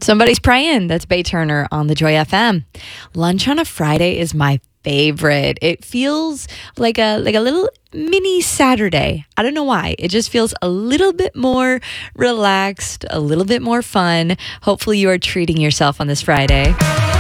Somebody's praying. That's Bay Turner on the Joy FM. Lunch on a Friday is my favorite. It feels like a little mini Saturday. I don't know why. It just feels a little bit more relaxed, a little bit more fun. Hopefully you are treating yourself on this Friday.